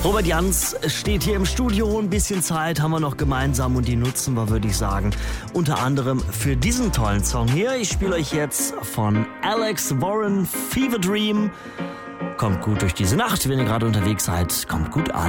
Robert Jans steht hier im Studio. Ein bisschen Zeit haben wir noch gemeinsam und die nutzen wir, würde ich sagen, unter anderem für diesen tollen Song hier. Ich spiele euch jetzt von Alex Warren, Fever Dream. Kommt gut durch diese Nacht, wenn ihr gerade unterwegs seid. Kommt gut an.